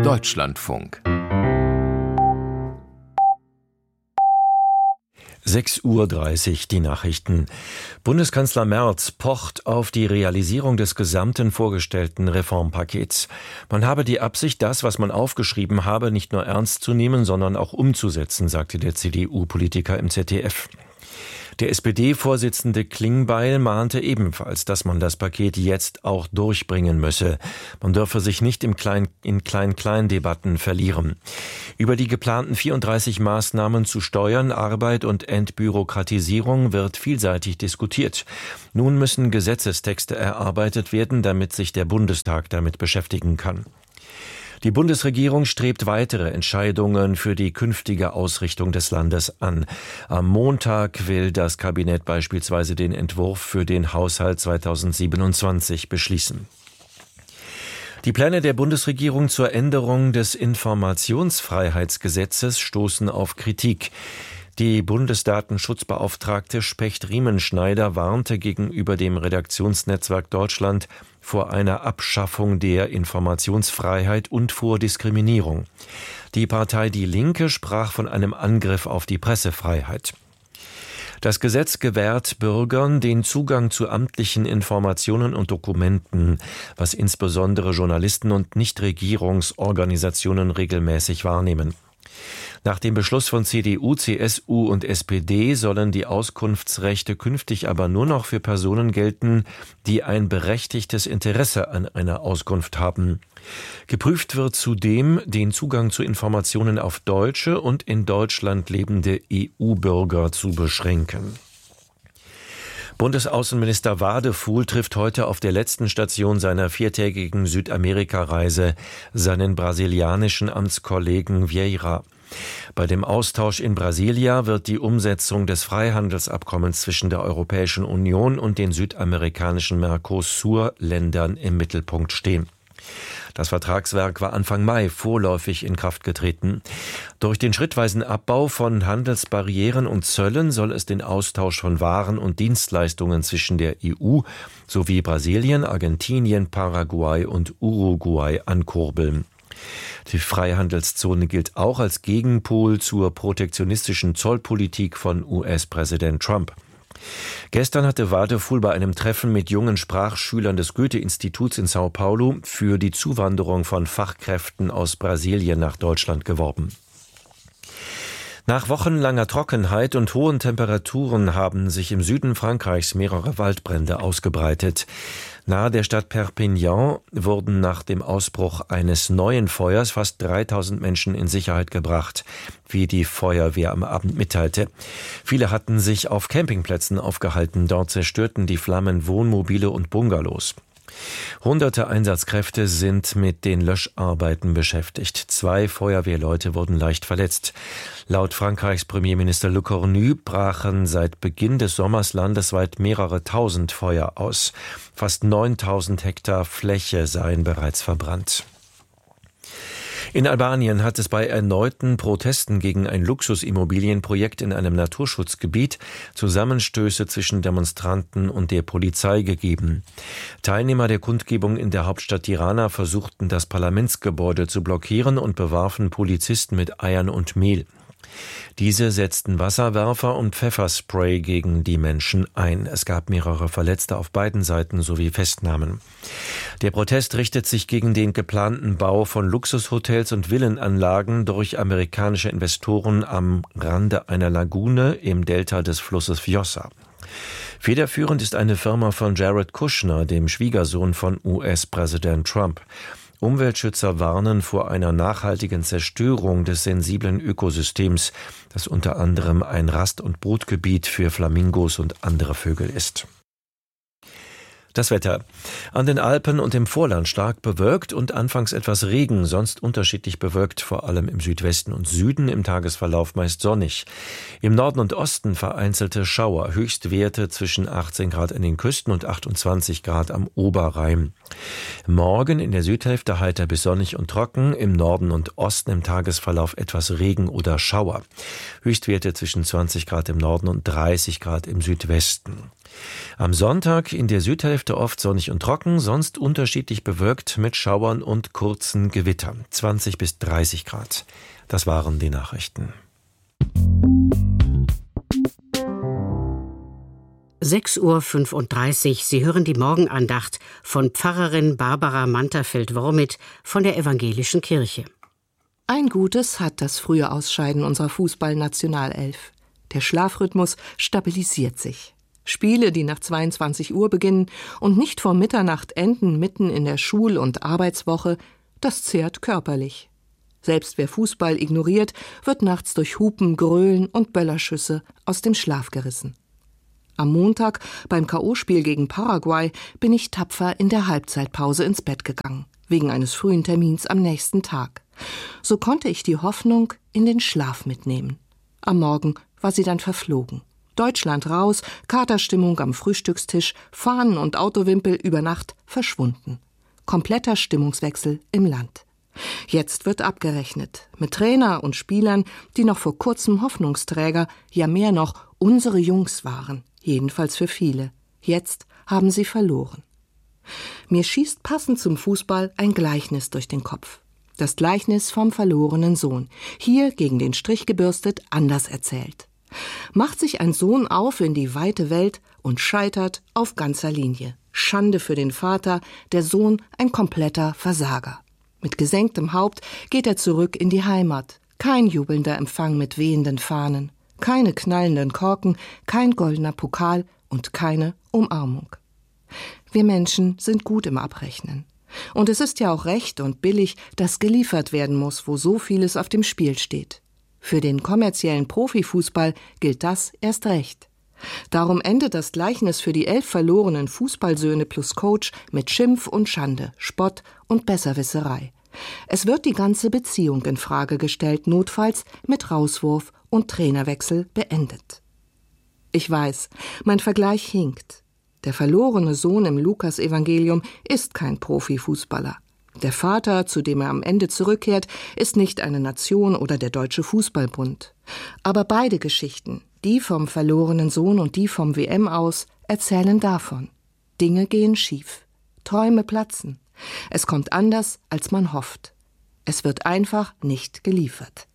Deutschlandfunk 6:30 Uhr die Nachrichten. Bundeskanzler Merz pocht auf die Realisierung des gesamten vorgestellten Reformpakets. Man habe die Absicht, das, was man aufgeschrieben habe, nicht nur ernst zu nehmen, sondern auch umzusetzen, sagte der CDU-Politiker im ZDF. Der SPD-Vorsitzende Klingbeil mahnte ebenfalls, dass man das Paket jetzt auch durchbringen müsse. Man dürfe sich nicht in Klein-Klein-Debatten verlieren. Über die geplanten 34 Maßnahmen zu Steuern, Arbeit und Entbürokratisierung wird vielseitig diskutiert. Nun müssen Gesetzestexte erarbeitet werden, damit sich der Bundestag damit beschäftigen kann. Die Bundesregierung strebt weitere Entscheidungen für die künftige Ausrichtung des Landes an. Am Montag will das Kabinett beispielsweise den Entwurf für den Haushalt 2027 beschließen. Die Pläne der Bundesregierung zur Änderung des Informationsfreiheitsgesetzes stoßen auf Kritik. Die Bundesdatenschutzbeauftragte Specht-Riemenschneider warnte gegenüber dem Redaktionsnetzwerk Deutschland vor einer Abschaffung der Informationsfreiheit und vor Diskriminierung. Die Partei Die Linke sprach von einem Angriff auf die Pressefreiheit. Das Gesetz gewährt Bürgern den Zugang zu amtlichen Informationen und Dokumenten, was insbesondere Journalisten und Nichtregierungsorganisationen regelmäßig wahrnehmen. Nach dem Beschluss von CDU, CSU und SPD sollen die Auskunftsrechte künftig aber nur noch für Personen gelten, die ein berechtigtes Interesse an einer Auskunft haben. Geprüft wird zudem, den Zugang zu Informationen auf deutsche und in Deutschland lebende EU-Bürger zu beschränken. Bundesaußenminister Wadefuhl trifft heute auf der letzten Station seiner 4-tägigen Südamerika-Reise seinen brasilianischen Amtskollegen Vieira. Bei dem Austausch in Brasilia wird die Umsetzung des Freihandelsabkommens zwischen der Europäischen Union und den südamerikanischen Mercosur-Ländern im Mittelpunkt stehen. Das Vertragswerk war Anfang Mai vorläufig in Kraft getreten. Durch den schrittweisen Abbau von Handelsbarrieren und Zöllen soll es den Austausch von Waren und Dienstleistungen zwischen der EU sowie Brasilien, Argentinien, Paraguay und Uruguay ankurbeln. Die Freihandelszone gilt auch als Gegenpol zur protektionistischen Zollpolitik von US-Präsident Trump. Gestern hatte Wadefuhl bei einem Treffen mit jungen Sprachschülern des Goethe-Instituts in Sao Paulo für die Zuwanderung von Fachkräften aus Brasilien nach Deutschland geworben. Nach wochenlanger Trockenheit und hohen Temperaturen haben sich im Süden Frankreichs mehrere Waldbrände ausgebreitet. Nahe der Stadt Perpignan wurden nach dem Ausbruch eines neuen Feuers fast 3000 Menschen in Sicherheit gebracht, wie die Feuerwehr am Abend mitteilte. Viele hatten sich auf Campingplätzen aufgehalten. Dort zerstörten die Flammen Wohnmobile und Bungalows. Hunderte Einsatzkräfte sind mit den Löscharbeiten beschäftigt. 2 Feuerwehrleute wurden leicht verletzt. Laut Frankreichs Premierminister Le Cornu brachen seit Beginn des Sommers landesweit mehrere tausend Feuer aus. Fast 9000 Hektar Fläche seien bereits verbrannt. In Albanien hat es bei erneuten Protesten gegen ein Luxusimmobilienprojekt in einem Naturschutzgebiet Zusammenstöße zwischen Demonstranten und der Polizei gegeben. Teilnehmer der Kundgebung in der Hauptstadt Tirana versuchten, das Parlamentsgebäude zu blockieren und bewarfen Polizisten mit Eiern und Mehl. Diese setzten Wasserwerfer und Pfefferspray gegen die Menschen ein. Es gab mehrere Verletzte auf beiden Seiten sowie Festnahmen. Der Protest richtet sich gegen den geplanten Bau von Luxushotels und Villenanlagen durch amerikanische Investoren am Rande einer Lagune im Delta des Flusses Vjosa. Federführend ist eine Firma von Jared Kushner, dem Schwiegersohn von US-Präsident Trump. Umweltschützer warnen vor einer nachhaltigen Zerstörung des sensiblen Ökosystems, das unter anderem ein Rast- und Brutgebiet für Flamingos und andere Vögel ist. Das Wetter. An den Alpen und im Vorland stark bewölkt und anfangs etwas Regen, sonst unterschiedlich bewölkt, vor allem im Südwesten und Süden, im Tagesverlauf meist sonnig. Im Norden und Osten vereinzelte Schauer, Höchstwerte zwischen 18 Grad in den Küsten und 28 Grad am Oberrhein. Morgen in der Südhälfte heiter bis sonnig und trocken, im Norden und Osten im Tagesverlauf etwas Regen oder Schauer. Höchstwerte zwischen 20 Grad im Norden und 30 Grad im Südwesten. Am Sonntag in der Südhälfte Hälfte oft sonnig und trocken, sonst unterschiedlich bewölkt mit Schauern und kurzen Gewittern. 20 bis 30 Grad. Das waren die Nachrichten. 6:35 Uhr. Sie hören die Morgenandacht von Pfarrerin Barbara Manterfeld-Wormit von der Evangelischen Kirche. Ein Gutes hat das frühe Ausscheiden unserer Fußballnationalelf. Der Schlafrhythmus stabilisiert sich. Spiele, die nach 22 Uhr beginnen und nicht vor Mitternacht enden, mitten in der Schul- und Arbeitswoche, das zehrt körperlich. Selbst wer Fußball ignoriert, wird nachts durch Hupen, Grölen und Böllerschüsse aus dem Schlaf gerissen. Am Montag beim K.O.-Spiel gegen Paraguay bin ich tapfer in der Halbzeitpause ins Bett gegangen, wegen eines frühen Termins am nächsten Tag. So konnte ich die Hoffnung in den Schlaf mitnehmen. Am Morgen war sie dann verflogen. Deutschland raus, Katerstimmung am Frühstückstisch, Fahnen und Autowimpel über Nacht verschwunden. Kompletter Stimmungswechsel im Land. Jetzt wird abgerechnet mit Trainer und Spielern, die noch vor kurzem Hoffnungsträger, ja mehr noch unsere Jungs waren, jedenfalls für viele. Jetzt haben sie verloren. Mir schießt passend zum Fußball ein Gleichnis durch den Kopf. Das Gleichnis vom verlorenen Sohn, hier gegen den Strich gebürstet, anders erzählt. Macht sich ein Sohn auf in die weite Welt und scheitert auf ganzer Linie. Schande für den Vater, der Sohn ein kompletter Versager. Mit gesenktem Haupt geht er zurück in die Heimat. Kein jubelnder Empfang mit wehenden Fahnen, keine knallenden Korken, kein goldener Pokal und keine Umarmung. Wir Menschen sind gut im Abrechnen. Und es ist ja auch recht und billig, dass geliefert werden muss, wo so vieles auf dem Spiel steht. Für den kommerziellen Profifußball gilt das erst recht. Darum endet das Gleichnis für die 11 verlorenen Fußballsöhne plus Coach mit Schimpf und Schande, Spott und Besserwisserei. Es wird die ganze Beziehung in Frage gestellt, notfalls mit Rauswurf und Trainerwechsel beendet. Ich weiß, mein Vergleich hinkt. Der verlorene Sohn im Lukas-Evangelium ist kein Profifußballer. Der Vater, zu dem er am Ende zurückkehrt, ist nicht eine Nation oder der Deutsche Fußballbund. Aber beide Geschichten, die vom verlorenen Sohn und die vom WM aus, erzählen davon. Dinge gehen schief. Träume platzen. Es kommt anders, als man hofft. Es wird einfach nicht geliefert.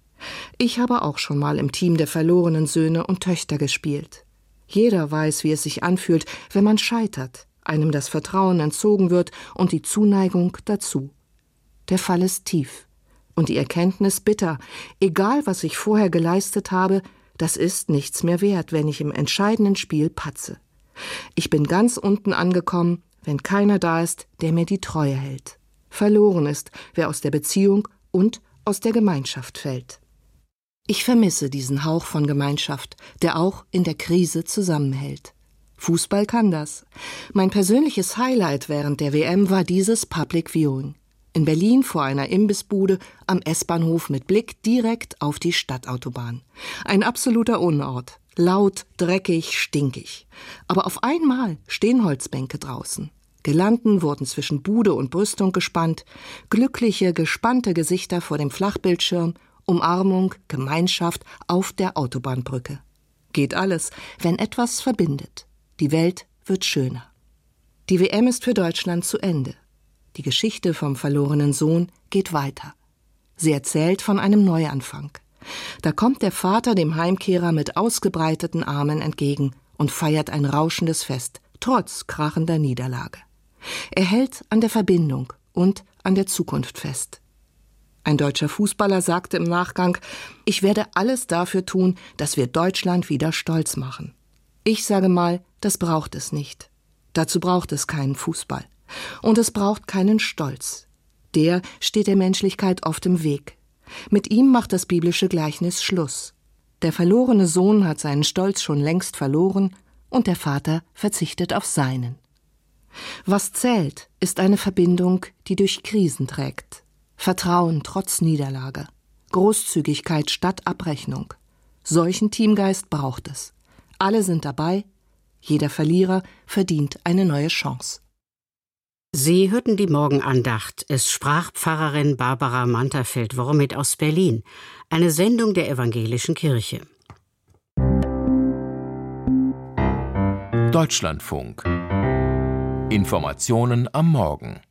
Ich habe auch schon mal im Team der verlorenen Söhne und Töchter gespielt. Jeder weiß, wie es sich anfühlt, wenn man scheitert, einem das Vertrauen entzogen wird und die Zuneigung dazu. Der Fall ist tief und die Erkenntnis bitter. Egal, was ich vorher geleistet habe, das ist nichts mehr wert, wenn ich im entscheidenden Spiel patze. Ich bin ganz unten angekommen, wenn keiner da ist, der mir die Treue hält. Verloren ist, wer aus der Beziehung und aus der Gemeinschaft fällt. Ich vermisse diesen Hauch von Gemeinschaft, der auch in der Krise zusammenhält. Fußball kann das. Mein persönliches Highlight während der WM war dieses Public Viewing. In Berlin vor einer Imbissbude am S-Bahnhof mit Blick direkt auf die Stadtautobahn. Ein absoluter Unort. Laut, dreckig, stinkig. Aber auf einmal stehen Holzbänke draußen. Girlanden wurden zwischen Bude und Brüstung gespannt. Glückliche, gespannte Gesichter vor dem Flachbildschirm. Umarmung, Gemeinschaft auf der Autobahnbrücke. Geht alles, wenn etwas verbindet. Die Welt wird schöner. Die WM ist für Deutschland zu Ende. Die Geschichte vom verlorenen Sohn geht weiter. Sie erzählt von einem Neuanfang. Da kommt der Vater dem Heimkehrer mit ausgebreiteten Armen entgegen und feiert ein rauschendes Fest, trotz krachender Niederlage. Er hält an der Verbindung und an der Zukunft fest. Ein deutscher Fußballer sagte im Nachgang: Ich werde alles dafür tun, dass wir Deutschland wieder stolz machen. Ich sage mal, das braucht es nicht. Dazu braucht es keinen Fußball. Und es braucht keinen Stolz. Der steht der Menschlichkeit oft im Weg. Mit ihm macht das biblische Gleichnis Schluss. Der verlorene Sohn hat seinen Stolz schon längst verloren und der Vater verzichtet auf seinen. Was zählt, ist eine Verbindung, die durch Krisen trägt. Vertrauen trotz Niederlage. Großzügigkeit statt Abrechnung. Solchen Teamgeist braucht es. Alle sind dabei. Jeder Verlierer verdient eine neue Chance. Sie hörten die Morgenandacht. Es sprach Pfarrerin Barbara Manterfeld-Wormit aus Berlin. Eine Sendung der Evangelischen Kirche. Deutschlandfunk Informationen am Morgen.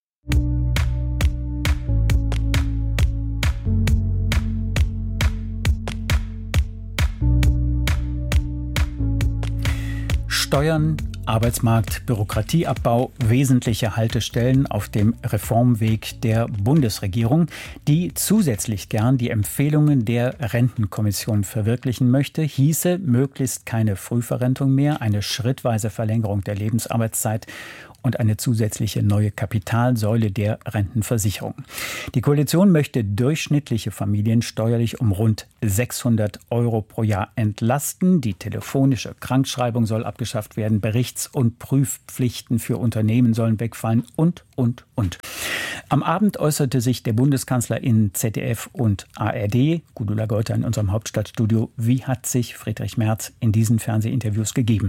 Steuern, Arbeitsmarkt, Bürokratieabbau, wesentliche Haltestellen auf dem Reformweg der Bundesregierung, die zusätzlich gern die Empfehlungen der Rentenkommission verwirklichen möchte, hieße möglichst keine Frühverrentung mehr, eine schrittweise Verlängerung der Lebensarbeitszeit und eine zusätzliche neue Kapitalsäule der Rentenversicherung. Die Koalition möchte durchschnittliche Familien steuerlich um rund 600 € pro Jahr entlasten. Die telefonische Krankschreibung soll abgeschafft werden, Berichts- und Prüfpflichten für Unternehmen sollen wegfallen und. Am Abend äußerte sich der Bundeskanzler in ZDF und ARD, Gudula Geuter in unserem Hauptstadtstudio. Wie hat sich Friedrich Merz in diesen Fernsehinterviews gegeben?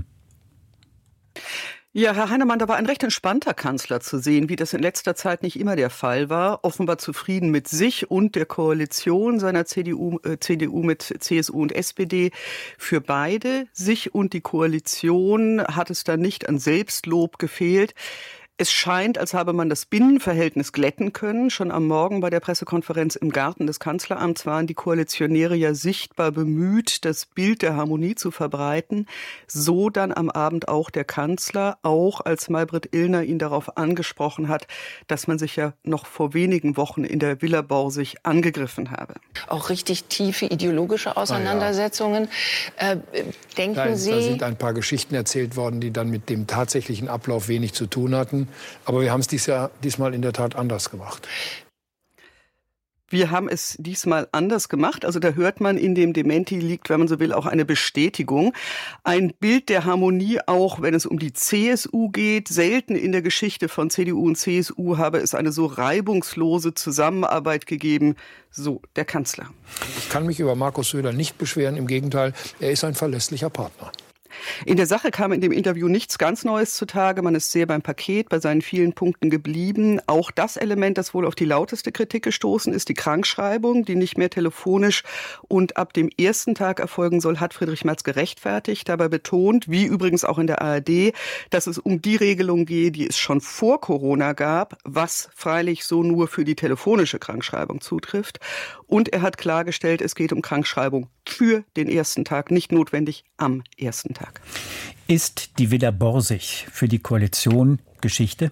Ja, Herr Heinemann, da war ein recht entspannter Kanzler zu sehen, wie das in letzter Zeit nicht immer der Fall war. Offenbar zufrieden mit sich und der Koalition seiner CDU mit CSU und SPD. Für beide, sich und die Koalition, hat es da nicht an Selbstlob gefehlt. Es scheint, als habe man das Binnenverhältnis glätten können. Schon am Morgen bei der Pressekonferenz im Garten des Kanzleramts waren die Koalitionäre ja sichtbar bemüht, das Bild der Harmonie zu verbreiten. So dann am Abend auch der Kanzler, auch als Maybrit Illner ihn darauf angesprochen hat, dass man sich ja noch vor wenigen Wochen in der Villa Borsig angegriffen habe. Auch richtig tiefe ideologische Auseinandersetzungen. Denken Sie... Da sind ein paar Geschichten erzählt worden, die dann mit dem tatsächlichen Ablauf wenig zu tun hatten. Aber wir haben es diesmal in der Tat anders gemacht. Wir haben es diesmal anders gemacht. Also da hört man, in dem Dementi liegt, wenn man so will, auch eine Bestätigung. Ein Bild der Harmonie auch, wenn es um die CSU geht. Selten in der Geschichte von CDU und CSU habe es eine so reibungslose Zusammenarbeit gegeben. So der Kanzler. Ich kann mich über Markus Söder nicht beschweren. Im Gegenteil, er ist ein verlässlicher Partner. In der Sache kam in dem Interview nichts ganz Neues zutage. Man ist sehr beim Paket, bei seinen vielen Punkten geblieben. Auch das Element, das wohl auf die lauteste Kritik gestoßen ist, die Krankschreibung, die nicht mehr telefonisch und ab dem ersten Tag erfolgen soll, hat Friedrich Merz gerechtfertigt. Dabei betont, wie übrigens auch in der ARD, dass es um die Regelung gehe, die es schon vor Corona gab, was freilich so nur für die telefonische Krankschreibung zutrifft. Und er hat klargestellt, es geht um Krankschreibung für den ersten Tag, nicht notwendig am ersten Tag. Ist die Villa Borsig für die Koalition Geschichte?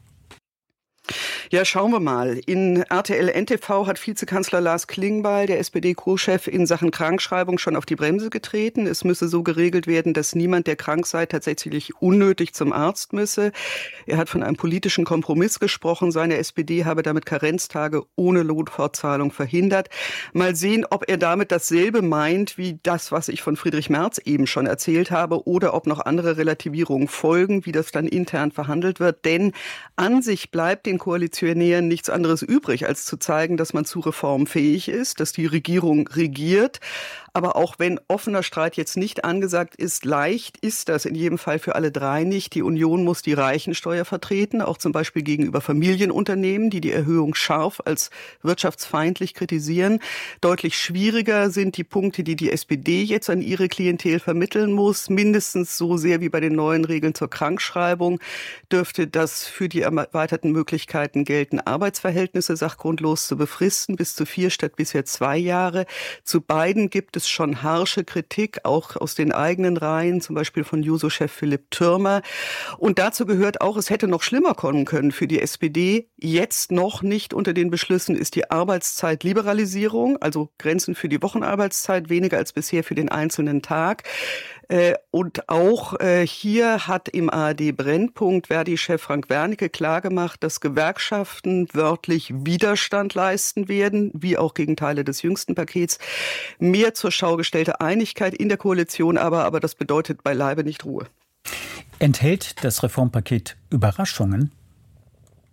Ja, schauen wir mal. In RTL NTV hat Vizekanzler Lars Klingbeil, der SPD-Co-Chef, in Sachen Krankschreibung schon auf die Bremse getreten. Es müsse so geregelt werden, dass niemand, der krank sei, tatsächlich unnötig zum Arzt müsse. Er hat von einem politischen Kompromiss gesprochen. Seine SPD habe damit Karenztage ohne Lohnfortzahlung verhindert. Mal sehen, ob er damit dasselbe meint wie das, was ich von Friedrich Merz eben schon erzählt habe, oder ob noch andere Relativierungen folgen, wie das dann intern verhandelt wird. Denn an sich bleibt den Koalitionären nichts anderes übrig, als zu zeigen, dass man zu Reformen fähig ist, dass die Regierung regiert. Aber auch wenn offener Streit jetzt nicht angesagt ist, leicht ist das in jedem Fall für alle drei nicht. Die Union muss die Reichensteuer vertreten, auch zum Beispiel gegenüber Familienunternehmen, die die Erhöhung scharf als wirtschaftsfeindlich kritisieren. Deutlich schwieriger sind die Punkte, die die SPD jetzt an ihre Klientel vermitteln muss. Mindestens so sehr wie bei den neuen Regeln zur Krankschreibung dürfte das für die erweiterten Möglichkeiten gelten, Arbeitsverhältnisse sachgrundlos zu befristen, bis zu 4 statt bisher 2 Jahre. Zu beiden gibt es schon harsche Kritik, auch aus den eigenen Reihen, zum Beispiel von Juso-Chef Philipp Türmer. Und dazu gehört auch, es hätte noch schlimmer kommen können für die SPD. Jetzt noch nicht unter den Beschlüssen ist die Arbeitszeitliberalisierung, also Grenzen für die Wochenarbeitszeit, weniger als bisher für den einzelnen Tag. Und auch hier hat im ARD-Brennpunkt Verdi-Chef Frank Wernicke klargemacht, dass Gewerkschaften wörtlich Widerstand leisten werden, wie auch gegen Teile des jüngsten Pakets. Mehr zur Schau gestellte Einigkeit in der Koalition, aber das bedeutet beileibe nicht Ruhe. Enthält das Reformpaket Überraschungen?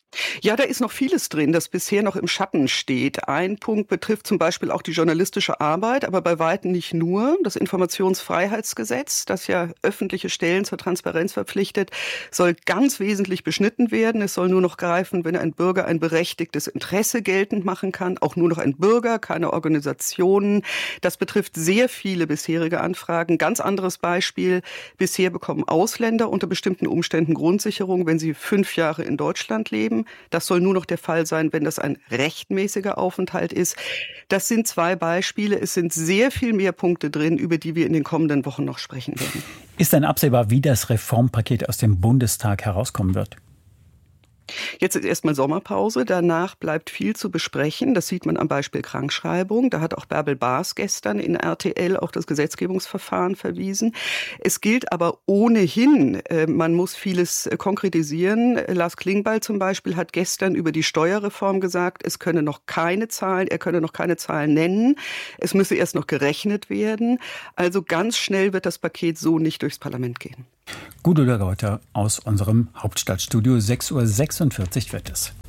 Ja, da ist noch vieles drin, das bisher noch im Schatten steht. Ein Punkt betrifft zum Beispiel auch die journalistische Arbeit, aber bei weitem nicht nur. Das Informationsfreiheitsgesetz, das ja öffentliche Stellen zur Transparenz verpflichtet, soll ganz wesentlich beschnitten werden. Es soll nur noch greifen, wenn ein Bürger ein berechtigtes Interesse geltend machen kann. Auch nur noch ein Bürger, keine Organisationen. Das betrifft sehr viele bisherige Anfragen. Ganz anderes Beispiel. Bisher bekommen Ausländer unter bestimmten Umständen Grundsicherung, wenn sie 5 Jahre in Deutschland leben. Das soll nur noch der Fall sein, wenn das ein rechtmäßiger Aufenthalt ist. Das sind 2 Beispiele. Es sind sehr viel mehr Punkte drin, über die wir in den kommenden Wochen noch sprechen werden. Ist denn absehbar, wie das Reformpaket aus dem Bundestag herauskommen wird? Jetzt ist erstmal Sommerpause, danach bleibt viel zu besprechen. Das sieht man am Beispiel Krankschreibung. Da hat auch Bärbel Baas gestern in RTL auf das Gesetzgebungsverfahren verwiesen. Es gilt aber ohnehin, man muss vieles konkretisieren. Lars Klingbeil zum Beispiel hat gestern über die Steuerreform gesagt, er könne noch keine Zahlen nennen. Es müsse erst noch gerechnet werden. Also ganz schnell wird das Paket so nicht durchs Parlament gehen. Gudula Reuter aus unserem Hauptstadtstudio, 6:46 Uhr wird es.